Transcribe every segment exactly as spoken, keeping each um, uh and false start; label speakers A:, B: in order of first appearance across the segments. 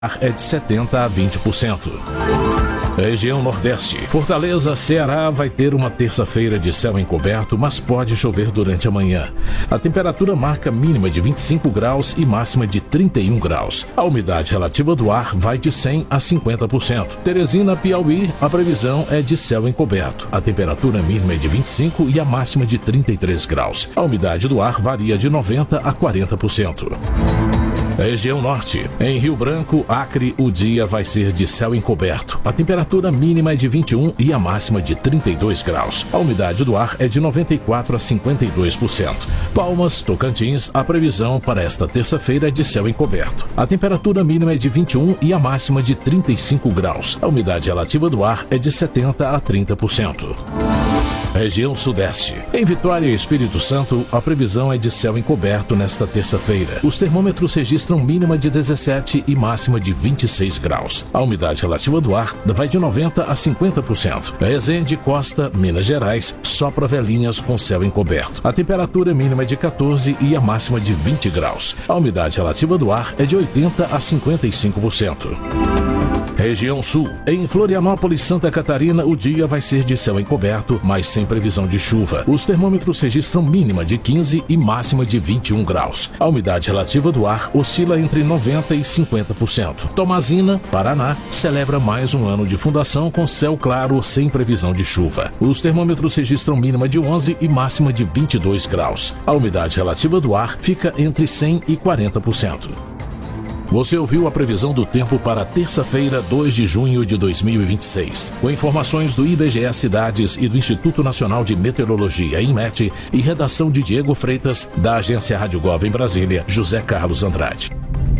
A: é de setenta a vinte por cento. Região Nordeste. Fortaleza, Ceará vai ter uma terça-feira de céu encoberto, mas pode chover durante a manhã. A temperatura marca mínima de vinte e cinco graus e máxima de trinta e um graus. A umidade relativa do ar vai de cem a cinquenta por cento. Teresina, Piauí, a previsão é de céu encoberto. A temperatura mínima é de vinte e cinco e a máxima de trinta e três graus. A umidade do ar varia de noventa a quarenta por cento. Região Norte. Em Rio Branco, Acre, o dia vai ser de céu encoberto. A temperatura mínima é de vinte e um e a máxima de trinta e dois graus. A umidade do ar é de noventa e quatro a cinquenta e dois por cento. Palmas, Tocantins, a previsão para esta terça-feira é de céu encoberto. A temperatura mínima é de vinte e um e a máxima de trinta e cinco graus. A umidade relativa do ar é de setenta a trinta por cento. Região Sudeste. Em Vitória e Espírito Santo, a previsão é de céu encoberto nesta terça-feira. Os termômetros registram mínima de dezessete e máxima de vinte e seis graus. A umidade relativa do ar vai de noventa a cinquenta por cento. Resende, Costa, Minas Gerais, sopra Velhinhas com céu encoberto. A temperatura mínima é de quatorze e a máxima de vinte graus. A umidade relativa do ar é de oitenta a cinquenta e cinco por cento. Região Sul. Em Florianópolis, Santa Catarina, o dia vai ser de céu encoberto, mas sem previsão de chuva. Os termômetros registram mínima de quinze e máxima de vinte e um graus. A umidade relativa do ar oscila entre noventa e cinquenta por cento. Tomazina, Paraná, celebra mais um ano de fundação com céu claro, sem previsão de chuva. Os termômetros registram mínima de onze e máxima de vinte e dois graus. A umidade relativa do ar fica entre cem e quarenta por cento. Você ouviu a previsão do tempo para terça-feira, dois de junho de dois mil e vinte e seis. Com informações do I B G E Cidades e do Instituto Nacional de Meteorologia, INMET, e redação de Diego Freitas, da Agência Rádio Gov em Brasília, José Carlos Andrade.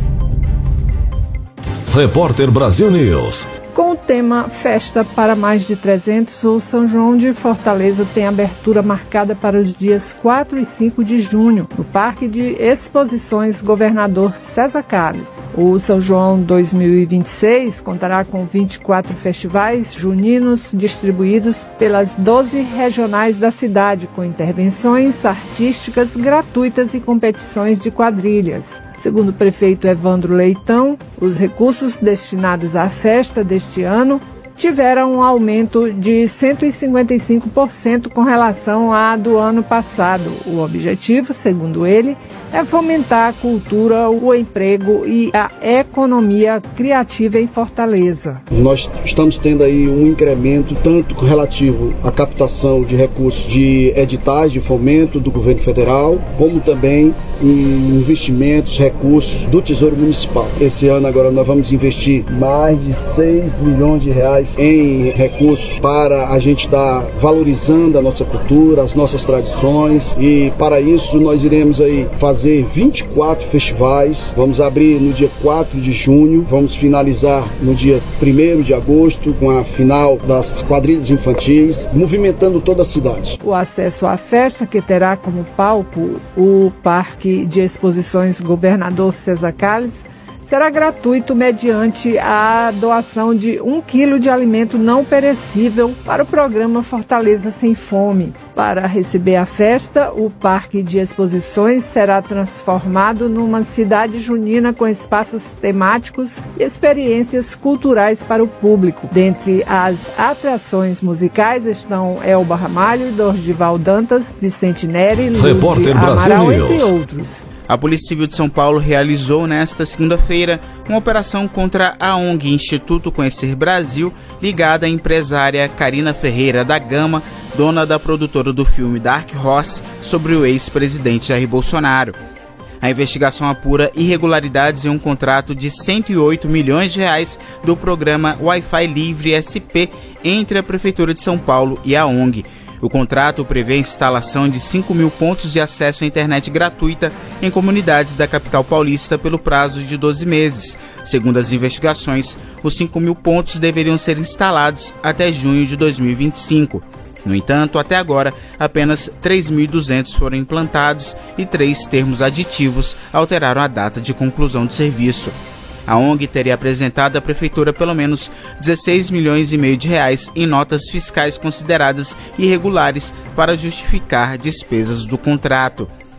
B: Repórter Brasil News.
C: Com o tema Festa para Mais de trezentos, o São João de Fortaleza tem abertura marcada para os dias quatro e cinco de junho, no Parque de Exposições Governador César Carles. O São João dois mil e vinte e seis contará com vinte e quatro festivais juninos distribuídos pelas doze regionais da cidade, com intervenções artísticas gratuitas e competições de quadrilhas. Segundo o prefeito Evandro Leitão, os recursos destinados à festa deste ano tiveram um aumento de cento e cinquenta e cinco por cento com relação à do ano passado. O objetivo, segundo ele, é fomentar a cultura, o emprego e a economia criativa em Fortaleza.
D: Nós estamos tendo aí um incremento tanto relativo à captação de recursos de editais de fomento do governo federal, como também em investimentos, recursos do Tesouro Municipal. Esse ano agora nós vamos investir mais de seis milhões de reais em recursos para a gente estar valorizando a nossa cultura, as nossas tradições, e para isso nós iremos aí fazer vinte e quatro festivais. Vamos abrir no dia quatro de junho, vamos finalizar no dia primeiro de agosto com a final das quadrilhas infantis, movimentando toda a cidade.
C: O acesso à festa, que terá como palco o Parque de Exposições Governador César Carles, será gratuito mediante a doação de um quilo de alimento não perecível para o programa Fortaleza Sem Fome. Para receber a festa, o Parque de Exposições será transformado numa cidade junina com espaços temáticos e experiências culturais para o público. Dentre as atrações musicais estão Elba Ramalho, Dorgival Dantas, Vicente Neri, Lúcio Amaral, entre outros.
E: A Polícia Civil de São Paulo realizou nesta segunda-feira uma operação contra a O N G Instituto Conhecer Brasil, ligada à empresária Karina Ferreira da Gama, dona da produtora do filme Dark Horse, sobre o ex-presidente Jair Bolsonaro. A investigação apura irregularidades em um contrato de cento e oito milhões de reais do programa Wi-Fi Livre S P entre a Prefeitura de São Paulo e a O N G. O contrato prevê a instalação de cinco mil pontos de acesso à internet gratuita em comunidades da capital paulista pelo prazo de doze meses. Segundo as investigações, os cinco mil pontos deveriam ser instalados até junho de dois mil e vinte e cinco. No entanto, até agora, apenas três mil e duzentos foram implantados e três termos aditivos alteraram a data de conclusão do serviço. A O N G teria apresentado à Prefeitura pelo menos dezesseis milhões e meio de reais em notas fiscais consideradas irregulares para justificar despesas do contrato.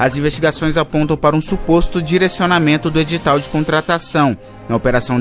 E: As investigações apontam para um suposto direcionamento do edital de contratação. Na operação